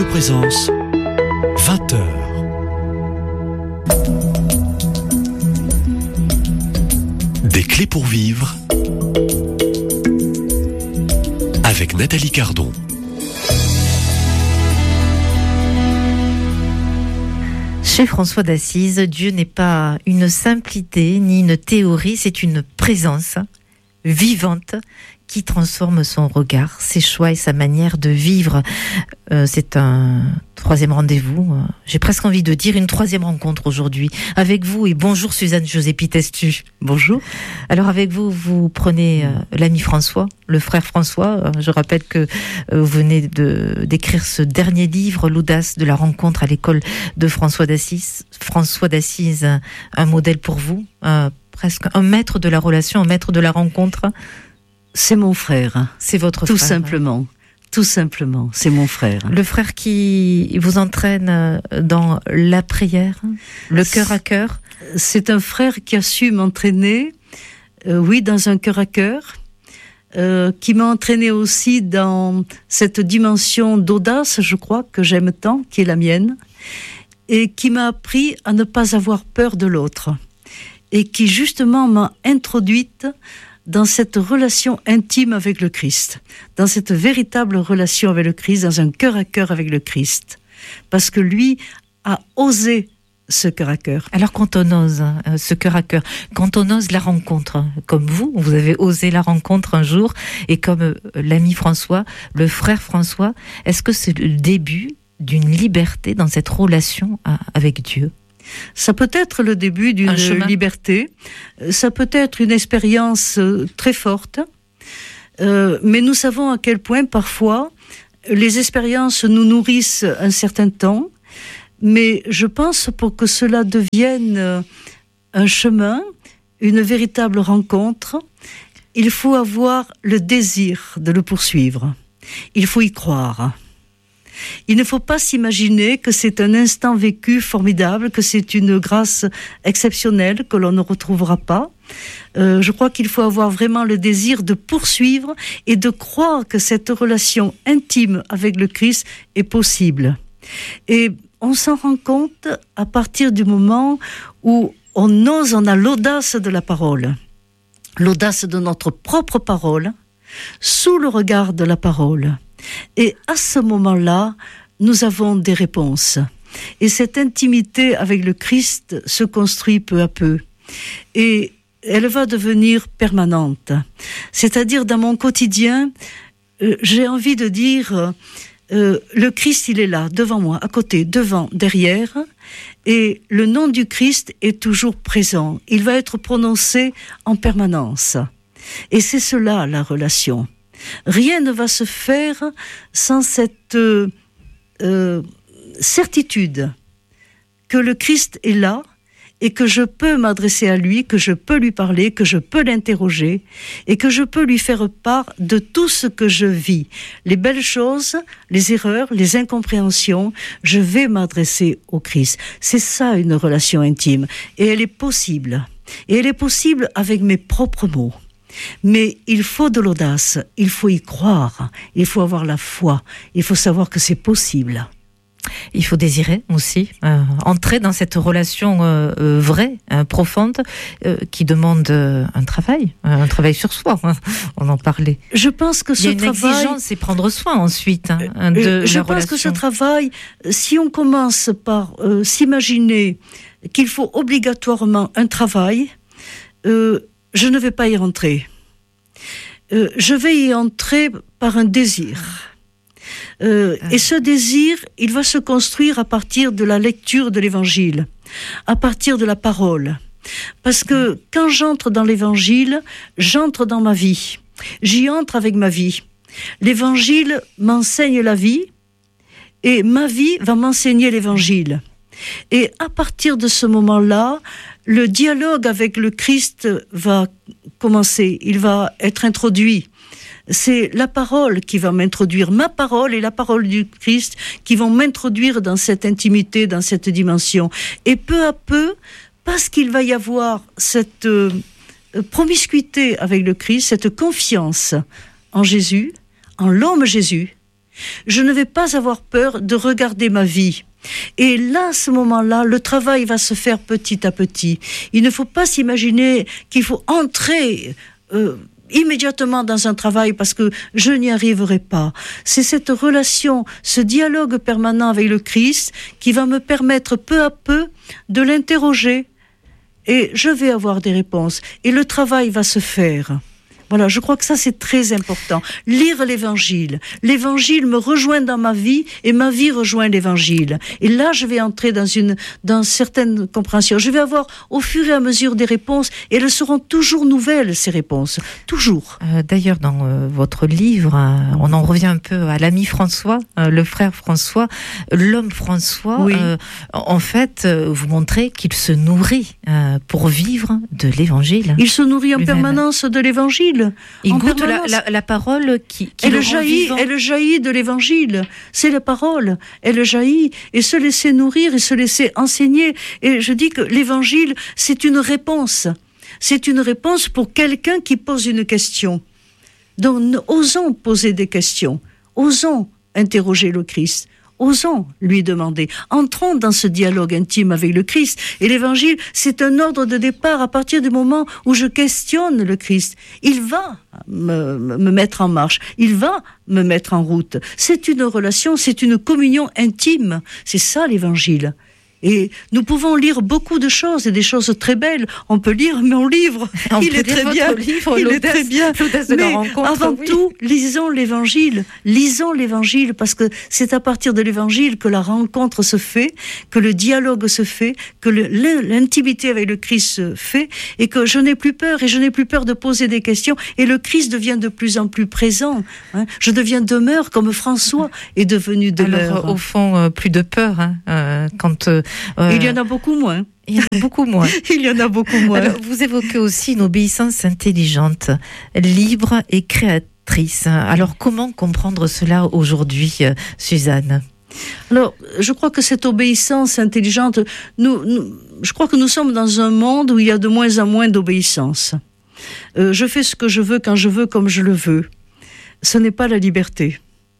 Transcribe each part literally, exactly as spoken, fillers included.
Présence, vingt heures. Des clés pour vivre avec Nathalie Cardon. Chez François d'Assise, Dieu n'est pas une simple idée ni une théorie, c'est une présence vivante qui transforme son regard, ses choix et sa manière de vivre. Euh, c'est un troisième rendez-vous, euh, j'ai presque envie de dire une troisième rencontre aujourd'hui avec vous. Et bonjour Suzanne Joséphi-Testu. Bonjour. Alors avec vous, vous prenez euh, l'ami François, le frère François. Euh, je rappelle que euh, vous venez de, d'écrire ce dernier livre, L'audace de la rencontre à l'école de François d'Assise. François d'Assise, un, un modèle pour vous, euh, presque un maître de la relation, un maître de la rencontre. C'est mon frère. C'est votre Tout frère. Tout simplement. Tout simplement. C'est mon frère. Le frère qui vous entraîne dans la prière, le cœur à cœur. C'est un frère qui a su m'entraîner, euh, oui, dans un cœur à cœur, euh, qui m'a entraîné aussi dans cette dimension d'audace, je crois, que j'aime tant, qui est la mienne, et qui m'a appris à ne pas avoir peur de l'autre, et qui justement m'a introduite dans cette relation intime avec le Christ, dans cette véritable relation avec le Christ, dans un cœur à cœur avec le Christ, parce que lui a osé ce cœur à cœur. Alors quand on ose euh, ce cœur à cœur, quand on ose la rencontre, comme vous, vous avez osé la rencontre un jour, et comme euh, l'ami François, le frère François, est-ce que c'est le début d'une liberté dans cette relation à, avec Dieu ? Ça peut être le début d'une liberté, ça peut être une expérience très forte, euh, mais nous savons à quel point parfois les expériences nous nourrissent un certain temps, mais je pense pour que cela devienne un chemin, une véritable rencontre, il faut avoir le désir de le poursuivre, il faut y croire. Il ne faut pas s'imaginer que c'est un instant vécu formidable, que c'est une grâce exceptionnelle que l'on ne retrouvera pas. Euh, je crois qu'il faut avoir vraiment le désir de poursuivre et de croire que cette relation intime avec le Christ est possible. Et on s'en rend compte à partir du moment où on ose, on a l'audace de la parole, l'audace de notre propre parole, sous le regard de la parole. Et à ce moment-là, nous avons des réponses. Et cette intimité avec le Christ se construit peu à peu. Et elle va devenir permanente. C'est-à-dire, dans mon quotidien, euh, j'ai envie de dire, euh, le Christ, il est là, devant moi, à côté, devant, derrière. Et le nom du Christ est toujours présent. Il va être prononcé en permanence. Et c'est cela, la relation. Rien ne va se faire sans cette euh, euh, certitude que le Christ est là et que je peux m'adresser à lui, que je peux lui parler, que je peux l'interroger et que je peux lui faire part de tout ce que je vis. Les belles choses, les erreurs, les incompréhensions, je vais m'adresser au Christ. C'est ça une relation intime et elle est possible. Et elle est possible avec mes propres mots. Mais il faut de l'audace, il faut y croire, il faut avoir la foi, il faut savoir que c'est possible. Il faut désirer aussi, euh, entrer dans cette relation euh, euh, vraie, euh, profonde, euh, qui demande euh, un travail, un travail sur soi, hein, on en parlait. Je pense que ce travail... Il y a une travail... exigence, c'est prendre soin ensuite hein, de euh, Je la pense relation. que ce travail, si on commence par euh, s'imaginer qu'il faut obligatoirement un travail, euh, je ne vais pas y rentrer. Euh, je vais y entrer par un désir. Euh, et ce désir, il va se construire à partir de la lecture de l'Évangile, à partir de la parole. Parce que quand j'entre dans l'Évangile, j'entre dans ma vie. J'y entre avec ma vie. L'Évangile m'enseigne la vie et ma vie va m'enseigner l'Évangile. Et à partir de ce moment-là, le dialogue avec le Christ va commencer, il va être introduit. C'est la parole qui va m'introduire, ma parole et la parole du Christ qui vont m'introduire dans cette intimité, dans cette dimension. Et peu à peu, parce qu'il va y avoir cette euh, promiscuité avec le Christ, cette confiance en Jésus, en l'homme Jésus, Je ne vais pas avoir peur de regarder ma vie. Et là, à ce moment-là, le travail va se faire petit à petit. Il ne faut pas s'imaginer qu'il faut entrer euh, immédiatement dans un travail parce que je n'y arriverai pas. C'est cette relation, ce dialogue permanent avec le Christ qui va me permettre peu à peu de l'interroger et je vais avoir des réponses. Et le travail va se faire. Voilà, je crois que ça c'est très important. Lire l'évangile. L'évangile me rejoint dans ma vie et ma vie rejoint l'évangile. Et là, je vais entrer dans une, dans certaines compréhensions. Je vais avoir au fur et à mesure des réponses et elles seront toujours nouvelles, ces réponses. Toujours. Euh, d'ailleurs, dans euh, votre livre, euh, on en revient un peu à l'ami François, euh, le frère François, l'homme François. Oui. Euh, en fait, euh, vous montrez qu'il se nourrit euh, pour vivre de l'évangile. Il se nourrit en lui-même. Permanence de l'évangile. Il goûte la, la, la parole qui, qui elle le jaillit, rend vivant. Elle jaillit de l'évangile. C'est la parole. Elle jaillit. Et se laisser nourrir et se laisser enseigner. Et je dis que l'évangile, c'est une réponse. C'est une réponse pour quelqu'un qui pose une question. Donc, osons poser des questions. Osons interroger le Christ. Osons lui demander. Entrons dans ce dialogue intime avec le Christ. Et l'évangile, c'est un ordre de départ à partir du moment où je questionne le Christ. Il va me, me mettre en marche. Il va me mettre en route. C'est une relation, c'est une communion intime. C'est ça l'évangile. Et nous pouvons lire beaucoup de choses et des choses très belles. On peut lire mon livre. On il est très bien. Livre, il est très bien. De Mais avant oui. tout, lisons l'évangile. Lisons l'évangile parce que c'est à partir de l'évangile que la rencontre se fait, que le dialogue se fait, que le, l'intimité avec le Christ se fait et que je n'ai plus peur et je n'ai plus peur de poser des questions et le Christ devient de plus en plus présent. Hein. Je deviens demeure comme François est devenu demeure. Alors, au fond, euh, plus de peur hein, euh, quand... Euh, Euh, il y en a beaucoup moins. Il y en a beaucoup moins. il y en a beaucoup moins. Alors, vous évoquez aussi une obéissance intelligente, libre et créatrice. Alors, comment comprendre cela aujourd'hui, Suzanne ? Alors, je crois que cette obéissance intelligente, nous, nous, je crois que nous sommes dans un monde où il y a de moins en moins d'obéissance. Euh, je fais ce que je veux, quand je veux, comme je le veux. Ce n'est pas la liberté.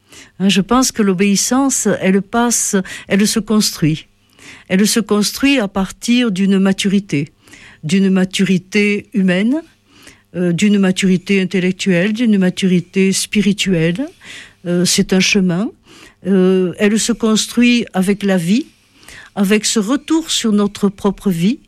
Je pense que l'obéissance, elle passe, elle se construit. Elle se construit à partir d'une maturité, d'une maturité humaine, euh, d'une maturité intellectuelle, d'une maturité spirituelle. Euh, c'est un chemin. Euh, elle se construit avec la vie, avec ce retour sur notre propre vie.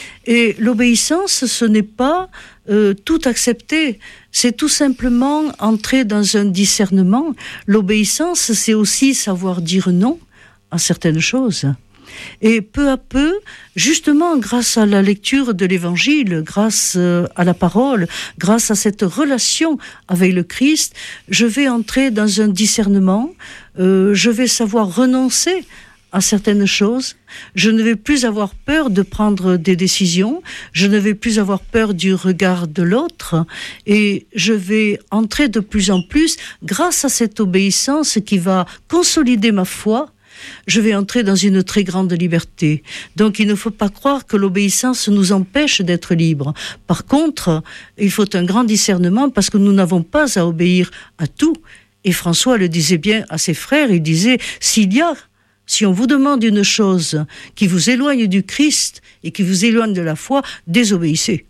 Et l'obéissance, ce n'est pas euh, tout accepter, c'est tout simplement entrer dans un discernement. L'obéissance, c'est aussi savoir dire non à certaines choses. Et peu à peu, justement grâce à la lecture de l'Évangile, grâce à la parole, grâce à cette relation avec le Christ, je vais entrer dans un discernement, euh, je vais savoir renoncer à certaines choses, je ne vais plus avoir peur de prendre des décisions, je ne vais plus avoir peur du regard de l'autre, et je vais entrer de plus en plus, grâce à cette obéissance qui va consolider ma foi, je vais entrer dans une très grande liberté. Donc il ne faut pas croire que l'obéissance nous empêche d'être libres. Par contre, il faut un grand discernement parce que nous n'avons pas à obéir à tout. Et François le disait bien à ses frères, il disait, s'il y a, si on vous demande une chose qui vous éloigne du Christ et qui vous éloigne de la foi, désobéissez.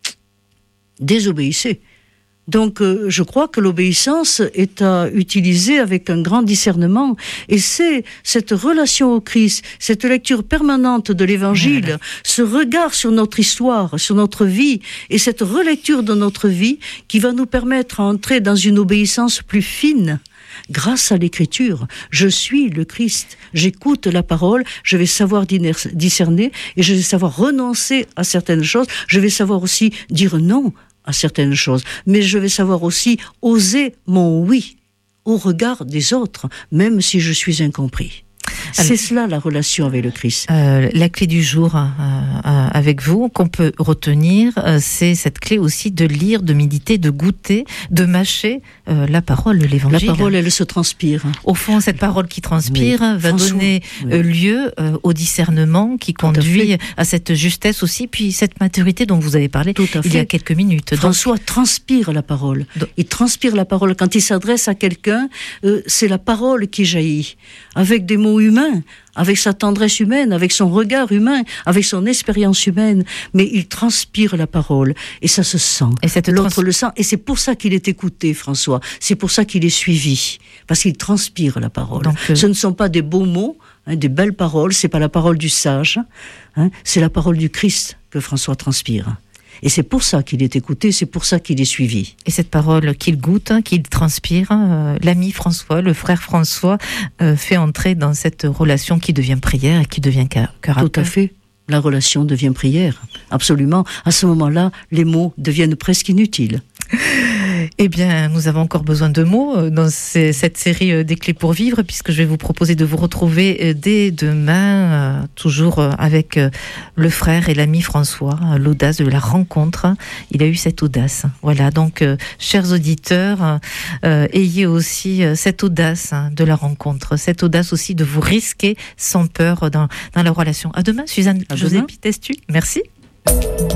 Désobéissez. Donc, euh, je crois que l'obéissance est à utiliser avec un grand discernement. Et c'est cette relation au Christ, cette lecture permanente de l'Évangile, voilà. Ce regard sur notre histoire, sur notre vie, et cette relecture de notre vie qui va nous permettre d'entrer dans une obéissance plus fine. Grâce à l'écriture, je suis le Christ, j'écoute la parole, je vais savoir discerner et je vais savoir renoncer à certaines choses, je vais savoir aussi dire non à certaines choses, mais je vais savoir aussi oser mon oui au regard des autres, même si je suis incompris. C'est cela la relation avec le Christ. Euh, la clé du jour euh, euh, avec vous, qu'on peut retenir, euh, c'est cette clé aussi de lire, de méditer, de goûter, de mâcher euh, la parole, l'évangile. La parole, elle se transpire. Au fond, cette parole qui transpire oui. va François, donner oui. lieu euh, au discernement qui Tout conduit à, à cette justesse aussi, puis cette maturité dont vous avez parlé il y a quelques minutes. François Donc, transpire la parole. Donc, il transpire la parole. Quand il s'adresse à quelqu'un, euh, c'est la parole qui jaillit, avec des mots humains, avec sa tendresse humaine, avec son regard humain, avec son expérience humaine, mais il transpire la parole, et ça se sent. Et cette L'autre trans... le sent, et c'est pour ça qu'il est écouté, François. C'est pour ça qu'il est suivi, parce qu'il transpire la parole. Donc, euh... Ce ne sont pas des beaux mots, hein, des belles paroles, c'est pas la parole du sage, hein, c'est la parole du Christ que François transpire. Et c'est pour ça qu'il est écouté, c'est pour ça qu'il est suivi. Et cette parole qu'il goûte, hein, qu'il transpire, euh, l'ami François, le frère François, euh, fait entrer dans cette relation qui devient prière et qui devient cœur à cœur. Tout à fait. La relation devient prière. Absolument. À ce moment-là, les mots deviennent presque inutiles. Eh bien, nous avons encore besoin de mots dans ces, cette série des clés pour vivre, puisque je vais vous proposer de vous retrouver dès demain, toujours avec le frère et l'ami François, l'audace de la rencontre. Il a eu cette audace. Voilà, donc, chers auditeurs, euh, ayez aussi cette audace de la rencontre, cette audace aussi de vous risquer sans peur dans, dans la relation. À demain, Suzanne José Pitestu. Merci.